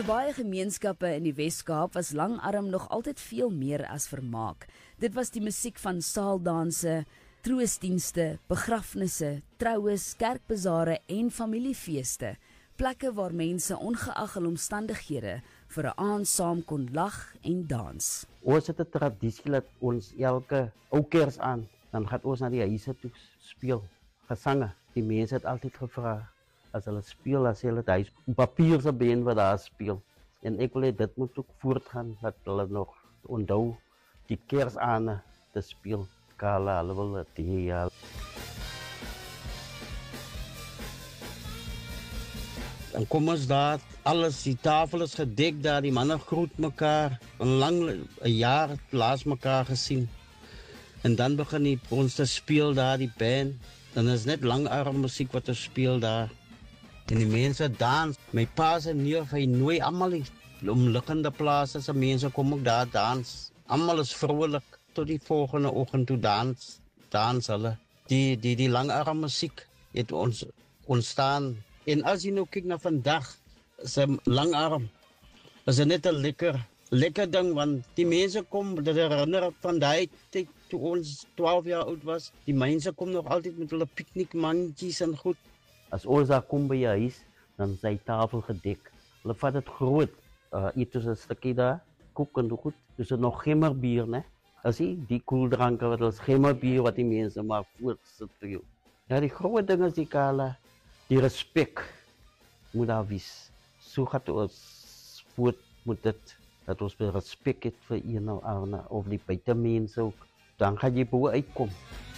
baie gemeenskappe in die Wes-Kaap was langarm nog altyd veel meer as vermaak. Dit was die musiek van saaldanse, troosdienste, begrafnisse, troues, kerkbazare en familiefeeste. Plekke waar mense ongeag hul omstandighede vir 'n aand saam kon lag en dans. Ons het 'n tradisie dat ons elke ou Kers aan, dan gaan ons na die huise toe speel, gesange. Die mense het altyd gevra, as hulle speel, as hulle huis op papier se been wat daar speel. En ek wil hê dit moet ook voortgaan, dat hulle nog onthou die Kersane te speel. Kala, hulle wil het hier. Dan kom ons daar, alles, die tafel is gedekt daar, die mannen groet mekaar, een jaar laat mekaar gezien. En dan begin ons te speel daar, die band. Dan is net langarm muziek wat er speel daar. En die mense dans. My pa se neef, hy nooi allemaal die omliggende plaatsen, se mense kom ook daar dans. Allemaal is vrolijk, tot die volgende oggend toe dans hulle. Die langarm muziek het ons ontstaan. En as jy nou kyk na vandag, se langarm, is net 'n lekker ding, want die mense kom, dit herinner van die tyd toe ons 12 jaar oud was, die mense kom nog altyd met hulle piknikmandjies en goed. As ons daar kom by jou huis, dan is die tafel gedek. Hulle vat het groot, eet ons 'n stukkie daar, koek en goed, dus het nog gemmerbier, né? As jy die koeldranke wat ons gemmerbier wat die mense maar voortsit vir jou. Ja, die groot ding is die Kala, die respek moet daar wees. So gaat ons voort moet dit, dat ons respek het vir een of ander, of die buitemense ook. Dan gaan jy bo uitkom.